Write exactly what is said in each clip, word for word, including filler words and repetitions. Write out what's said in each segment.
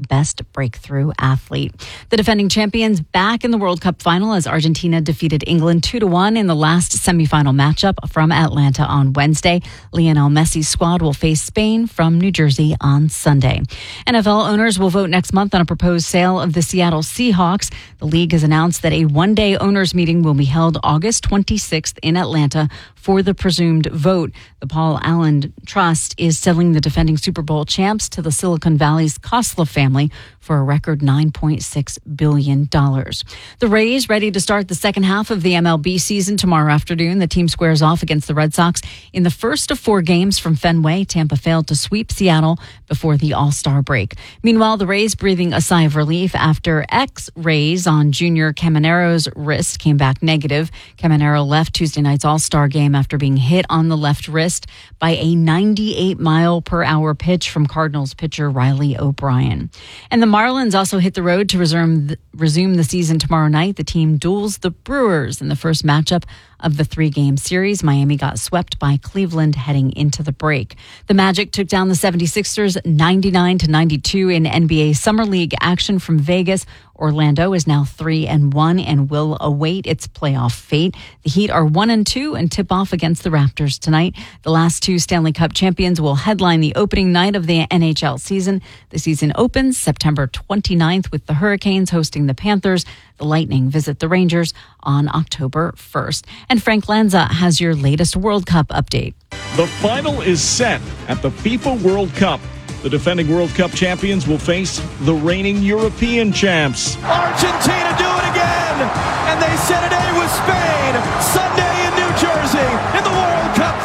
Best Breakthrough Athlete. The defending champions back in the World Cup final as Argentina defeated England two to one in the last semifinal matchup from Atlanta on Wednesday. Lionel Messi's squad will face Spain from New Jersey on Sunday. N F L owners will vote next month on a proposed sale of the Seattle Seahawks. The league has announced that a one-day owners meeting will be held August twenty-sixth in Atlanta for the presumed vote. The Paul Allen Trust is selling the defending Super Bowl champs to the Silicon Valley's Khosla family for a record nine point six billion dollars. The Rays ready to start the second half of the M L B season tomorrow afternoon. The team squares off against the Red Sox in the first of four games from Fenway. Tampa failed to sweep Seattle before the All-Star break. Meanwhile, the Rays breathing a sigh of relief after X-rays on Junior Camanero's wrist came back negative. Caminero left Tuesday night's All-Star game after being hit on the left wrist by a ninety-eight mile per hour pitch from Cardinals pitcher Riley O'Brien. And the Marlins also hit the road to resume the, resume the season tomorrow night. The team duels the Brewers in the first matchup of the three-game series. Miami got swept by Cleveland heading into the break. The Magic took down the seventy-sixers ninety-nine to ninety-two in N B A Summer League action from Vegas. Orlando is now three and one and will await its playoff fate. The Heat are one and two and tip off against the Raptors tonight. The last two Stanley Cup champions will headline the opening night of the N H L season. The season opens September twenty-ninth with the Hurricanes hosting the Panthers. The Lightning visit the Rangers on October first. And Frank Lanza has your latest World Cup update. The final is set at the FIFA World Cup. The defending World Cup champions will face the reigning European champs. Argentina do it again, and they set a day with Spain Sunday in New Jersey in the World Cup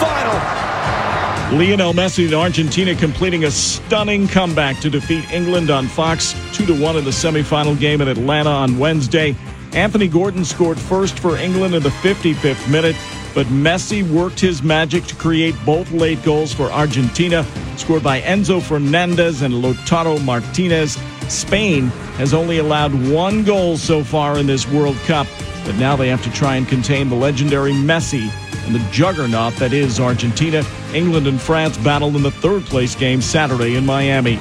final. Lionel Messi and Argentina completing a stunning comeback to defeat England on Fox two to one in the semifinal game in Atlanta on Wednesday. Anthony Gordon scored first for England in the fifty-fifth minute, but Messi worked his magic to create both late goals for Argentina, scored by Enzo Fernandez and Lautaro Martinez. Spain has only allowed one goal so far in this World Cup, but now they have to try and contain the legendary Messi and the juggernaut that is Argentina. England and France battle in the third-place game Saturday in Miami.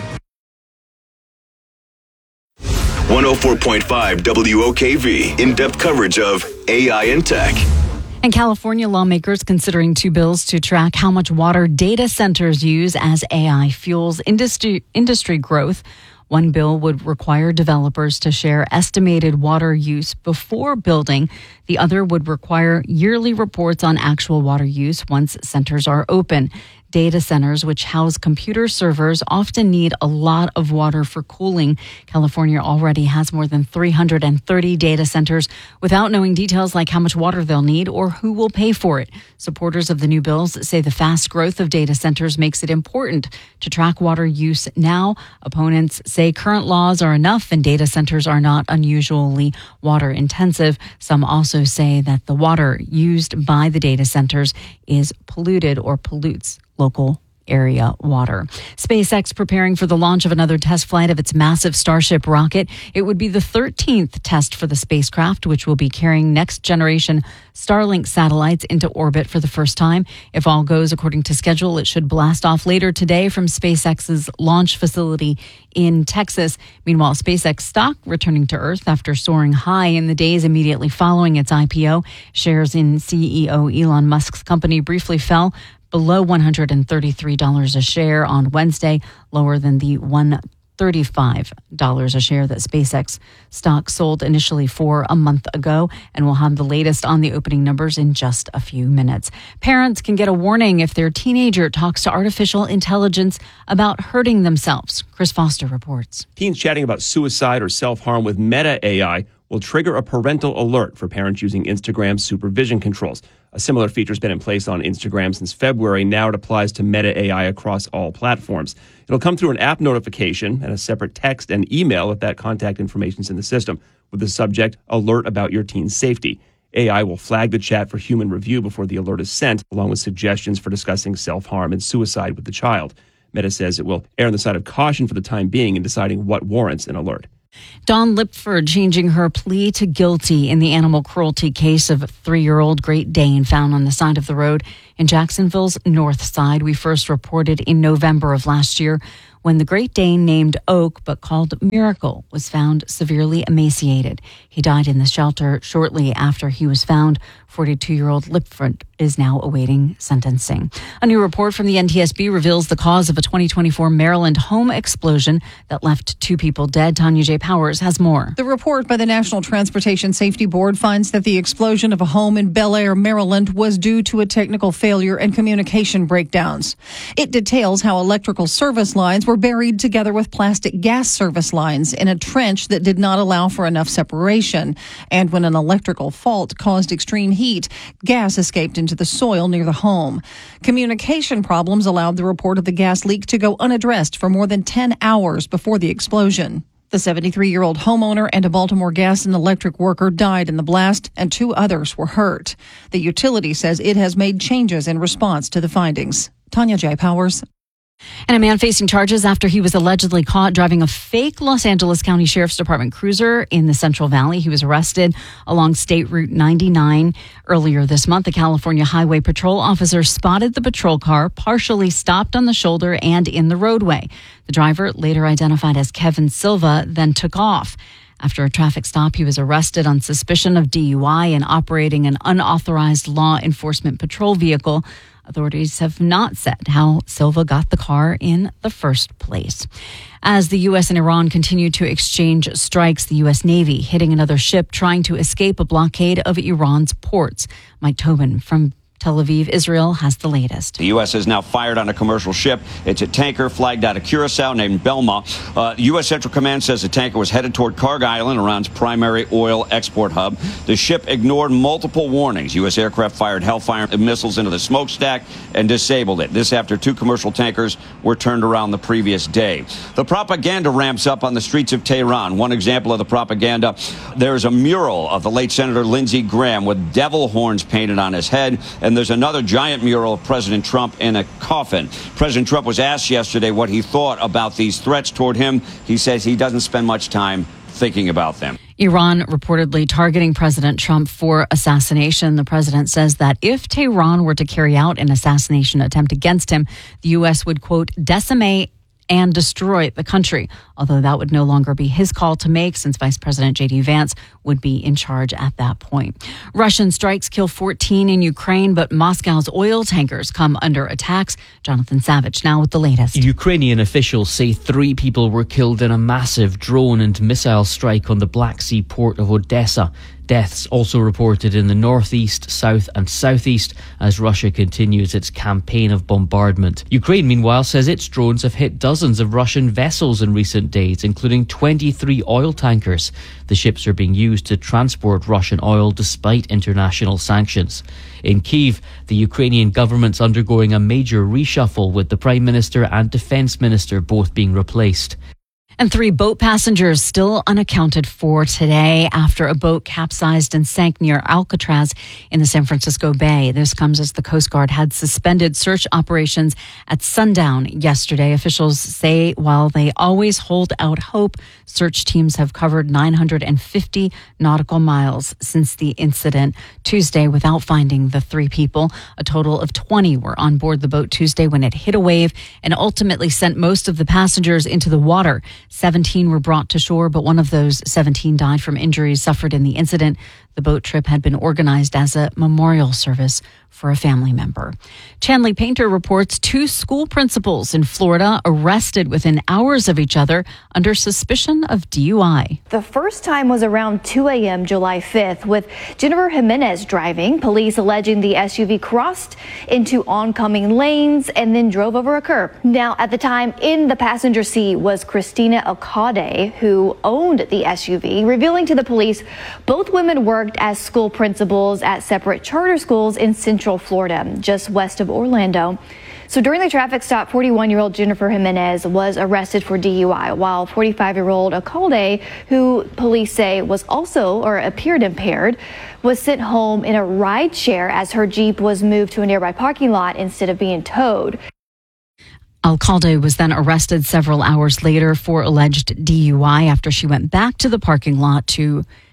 one oh four point five W O K V, in-depth coverage of A I and tech. And California lawmakers considering two bills to track how much water data centers use as A I fuels industry, industry growth. One bill would require developers to share estimated water use before building. The other would require yearly reports on actual water use once centers are open. Data centers, which house computer servers, often need a lot of water for cooling. California already has more than three hundred thirty data centers without knowing details like how much water they'll need or who will pay for it. Supporters of the new bills say the fast growth of data centers makes it important to track water use now. Opponents say current laws are enough and data centers are not unusually water intensive. Some also say that the water used by the data centers is polluted or pollutes local area water. SpaceX preparing for the launch of another test flight of its massive Starship rocket. It would be the thirteenth test for the spacecraft, which will be carrying next generation Starlink satellites into orbit for the first time. If all goes according to schedule, it should blast off later today from SpaceX's launch facility in Texas. Meanwhile, SpaceX stock returning to Earth after soaring high in the days immediately following its I P O. Shares in C E O Elon Musk's company briefly fell below one hundred thirty-three dollars a share on Wednesday, lower than the one hundred thirty-five dollars a share that SpaceX stock sold initially for a month ago. And we'll have the latest on the opening numbers in just a few minutes. Parents can get a warning if their teenager talks to artificial intelligence about hurting themselves. Chris Foster reports. Teens chatting about suicide or self-harm with Meta A I will trigger a parental alert for parents using Instagram's supervision controls. A similar feature has been in place on Instagram since February. Now it applies to Meta A I across all platforms. It'll come through an app notification and a separate text and email if that contact information is in the system, with the subject, alert about your teen's safety. A I will flag the chat for human review before the alert is sent, along with suggestions for discussing self-harm and suicide with the child. Meta says it will err on the side of caution for the time being in deciding what warrants an alert. Dawn Lipford changing her plea to guilty in the animal cruelty case of a three-year-old Great Dane found on the side of the road in Jacksonville's North Side. We first reported in November of last year when the Great Dane named Oak but called Miracle was found severely emaciated. He died in the shelter shortly after he was found. forty-two-year-old Lipford is now awaiting sentencing. A new report from the N T S B reveals the cause of a twenty twenty-four Maryland home explosion that left two people dead. Tanya J. Powers has more. The report by the National Transportation Safety Board finds that the explosion of a home in Bel Air, Maryland was due to a technical failure and communication breakdowns. It details how electrical service lines were buried together with plastic gas service lines in a trench that did not allow for enough separation. And when an electrical fault caused extreme heat, gas escaped into the soil near the home. Communication problems allowed the report of the gas leak to go unaddressed for more than ten hours before the explosion. The seventy-three-year-old homeowner and a Baltimore Gas and Electric worker died in the blast, and two others were hurt. The utility says it has made changes in response to the findings. Tanya J. Powers. And a man facing charges after he was allegedly caught driving a fake Los Angeles County Sheriff's Department cruiser in the Central Valley. He was arrested along State Route ninety-nine earlier this month. The California Highway Patrol officer spotted the patrol car partially stopped on the shoulder and in the roadway. The driver, later identified as Kevin Silva, then took off. After a traffic stop, he was arrested on suspicion of D U I and operating an unauthorized law enforcement patrol vehicle. Authorities have not said how Silva got the car in the first place. As the U S and Iran continue to exchange strikes, the U S Navy hitting another ship trying to escape a blockade of Iran's ports. Mike Tobin from Tel Aviv, Israel, has the latest. The U S has now fired on a commercial ship. It's a tanker flagged out of Curacao named Belma. Uh, U S Central Command says the tanker was headed toward Karg Island, Iran's primary oil export hub. The ship ignored multiple warnings. U S aircraft fired Hellfire missiles into the smokestack and disabled it. This after two commercial tankers were turned around the previous day. The propaganda ramps up on the streets of Tehran. One example of the propaganda, there's a mural of the late Senator Lindsey Graham with devil horns painted on his head, and there's another giant mural of President Trump in a coffin. President Trump was asked yesterday what he thought about these threats toward him. He says he doesn't spend much time thinking about them. Iran reportedly targeting President Trump for assassination. The president says that if Tehran were to carry out an assassination attempt against him, the U S would, quote, decimate and destroy the country, although that would no longer be his call to make since Vice President J D Vance would be in charge at that point. Russian strikes kill fourteen in Ukraine, but Moscow's oil tankers come under attacks. Jonathan Savage now with the latest. Ukrainian officials say three people were killed in a massive drone and missile strike on the Black Sea port of Odessa. Deaths also reported in the northeast, south and southeast as Russia continues its campaign of bombardment. Ukraine, meanwhile, says its drones have hit dozens of Russian vessels in recent days, including twenty-three oil tankers. The ships are being used to transport Russian oil despite international sanctions. In Kyiv, the Ukrainian government's undergoing a major reshuffle with the Prime Minister and Defence Minister both being replaced. And three boat passengers still unaccounted for today after a boat capsized and sank near Alcatraz in the San Francisco Bay. This comes as the Coast Guard had suspended search operations at sundown yesterday. Officials say while they always hold out hope, search teams have covered nine hundred fifty nautical miles since the incident Tuesday without finding the three people. A total of twenty were on board the boat Tuesday when it hit a wave and ultimately sent most of the passengers into the water. seventeen were brought to shore, but one of those seventeen died from injuries suffered in the incident. The boat trip had been organized as a memorial service for a family member. Chanley Painter reports two school principals in Florida arrested within hours of each other under suspicion of D U I. The first time was around two a.m. July fifth with Jennifer Jimenez driving. Police alleging the S U V crossed into oncoming lanes and then drove over a curb. Now, at the time in the passenger seat was Christina Alcade, who owned the S U V, revealing to the police both women worked as school principals at separate charter schools in Central Florida, just west of Orlando. So during the traffic stop, forty-one-year-old Jennifer Jimenez was arrested for D U I, while forty-five-year-old Alcade, who police say was also or appeared impaired, was sent home in a ride share as her Jeep was moved to a nearby parking lot instead of being towed. Alcalde was then arrested several hours later for alleged D U I after she went back to the parking lot to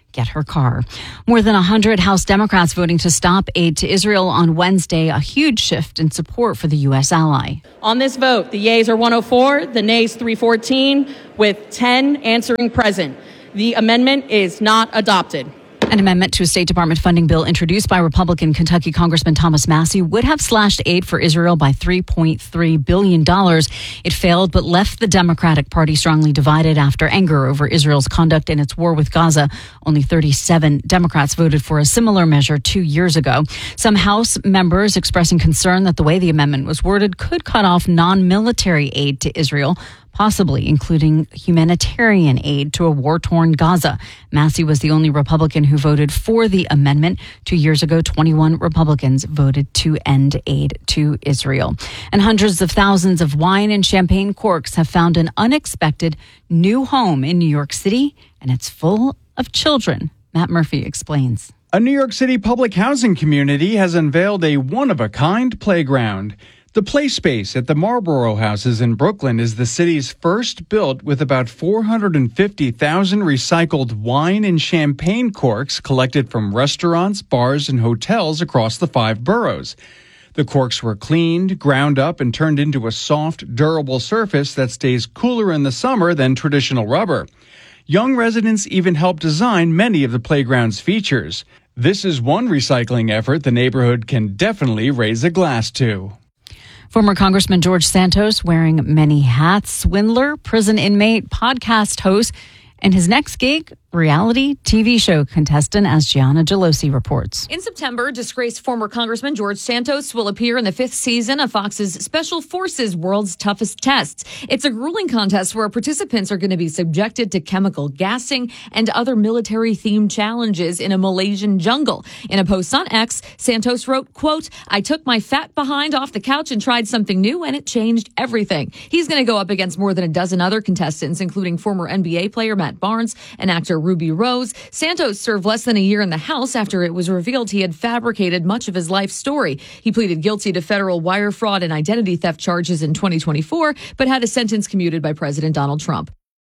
get her car. More than one hundred House Democrats voting to stop aid to Israel on Wednesday, a huge shift in support for the U S ally. On this vote, the yeas are one oh four, the nays three fourteen, with ten answering present. The amendment is not adopted. An amendment to a State Department funding bill introduced by Republican Kentucky Congressman Thomas Massie would have slashed aid for Israel by three point three billion dollars. It failed, but left the Democratic Party strongly divided after anger over Israel's conduct in its war with Gaza. Only thirty-seven Democrats voted for a similar measure two years ago. Some House members expressing concern that the way the amendment was worded could cut off non-military aid to Israel, possibly including humanitarian aid to a war-torn Gaza. Massie was the only Republican who voted for the amendment. Two years ago, twenty-one Republicans voted to end aid to Israel. And hundreds of thousands of wine and champagne corks have found an unexpected new home in New York City, and it's full of children. Matt Murphy explains. A New York City public housing community has unveiled a one-of-a-kind playground. The play space at the Marlborough Houses in Brooklyn is the city's first built with about four hundred fifty thousand recycled wine and champagne corks collected from restaurants, bars, and hotels across the five boroughs. The corks were cleaned, ground up, and turned into a soft, durable surface that stays cooler in the summer than traditional rubber. Young residents even helped design many of the playground's features. This is one recycling effort the neighborhood can definitely raise a glass to. Former Congressman George Santos wearing many hats, swindler, prison inmate, podcast host, and his next gig, reality T V show contestant, as Gianna Gelosi reports. In September, disgraced former Congressman George Santos will appear in the fifth season of Fox's Special Forces World's Toughest Tests. It's a grueling contest where participants are going to be subjected to chemical gassing and other military-themed challenges in a Malaysian jungle. In a post on X, Santos wrote, quote, "I took my fat behind off the couch and tried something new, and it changed everything." He's going to go up against more than a dozen other contestants, including former N B A player Matt Barnes and actor Ruby Rose. Santos served less than a year in the House after it was revealed he had fabricated much of his life story. He pleaded guilty to federal wire fraud and identity theft charges in twenty twenty-four, but had a sentence commuted by President Donald Trump.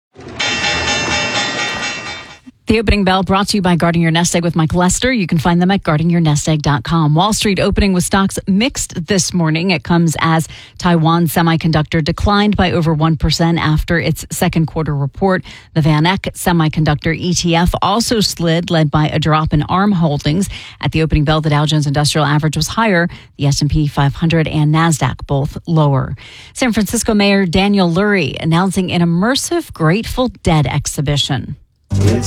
The opening bell brought to you by Guarding Your Nest Egg with Mike Lester. You can find them at guarding your nest egg dot com. Wall Street opening with stocks mixed this morning. It comes as Taiwan Semiconductor declined by over one percent after its second quarter report. The Van Eck Semiconductor E T F also slid, led by a drop in ARM Holdings. At the opening bell, the Dow Jones Industrial Average was higher. The S and P five hundred and NASDAQ both lower. San Francisco Mayor Daniel Lurie announcing an immersive Grateful Dead exhibition.